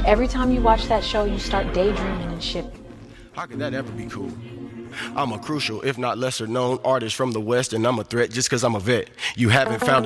Every time you watch that show, you start daydreaming and shit. How could that ever be cool? I'm a crucial, if not lesser known, artist from the West, and I'm a threat just cause I'm a vet. You haven't found